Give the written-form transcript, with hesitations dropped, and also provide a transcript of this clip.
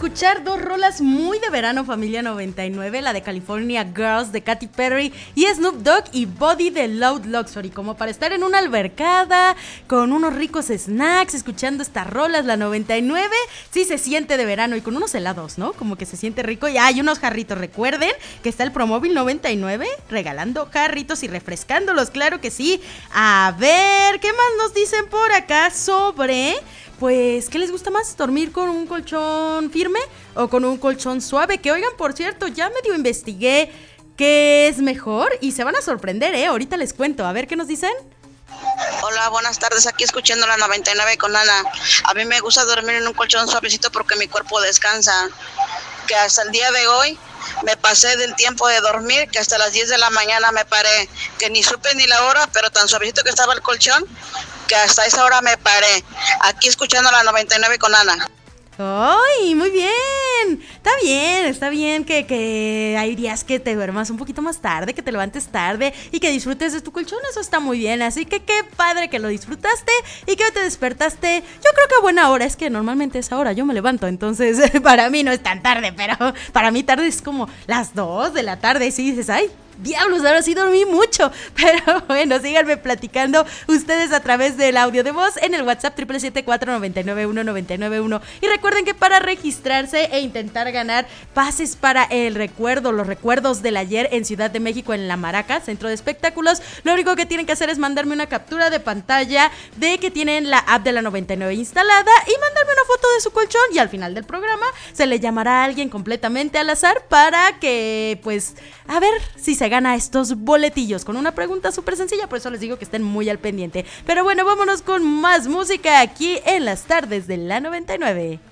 escuchar dos rolas muy de verano, familia 99, la de California Girls de Katy Perry y Snoop Dogg y Body de Loud Luxury, como para estar en una albercada con unos ricos snacks, escuchando estas rolas, la 99, sí se siente de verano y con unos helados, ¿no? Como que se siente rico y hay unos jarritos, recuerden que está el Promóvil 99 regalando jarritos y refrescándolos, claro que sí. A ver, ¿qué más nos dicen por acá sobre... Pues, ¿qué les gusta más? ¿Dormir con un colchón firme o con un colchón suave? Que oigan, por cierto, ya medio investigué qué es mejor y se van a sorprender, ahorita les cuento. A ver, ¿qué nos dicen? Hola, buenas tardes, aquí escuchando la 99 con Ana. A mí me gusta dormir en un colchón suavecito porque mi cuerpo descansa. Que hasta el día de hoy me pasé del tiempo de dormir, que hasta las 10 de la mañana me paré, que ni supe ni la hora, pero tan suavecito que estaba el colchón, que hasta esa hora me paré. Aquí escuchando la 99 con Ana. ¡Ay, muy bien! Está bien que hay días que te duermas un poquito más tarde, que te levantes tarde y que disfrutes de tu colchón, eso está muy bien, así que qué padre que lo disfrutaste y que te despertaste, yo creo que a buena hora, es que normalmente a esa hora yo me levanto, entonces para mí no es tan tarde, pero para mí tarde es como las 2 de la tarde, y dices, ¡ay! Diablos, ahora sí dormí mucho. Pero bueno, síganme platicando ustedes a través del audio de voz en el WhatsApp 777-499-1991. Y recuerden que para registrarse e intentar ganar pases para el recuerdo, los recuerdos del ayer en Ciudad de México en La Maraca, Centro de Espectáculos, lo único que tienen que hacer es mandarme una captura de pantalla de que tienen la app de la 99 instalada y mandarme una foto de su colchón, y al final del programa se le llamará a alguien completamente al azar para que, pues, a ver si se gana estos boletillos con una pregunta súper sencilla, por eso les digo que estén muy al pendiente. Pero bueno, vámonos con más música aquí en las tardes de la 99.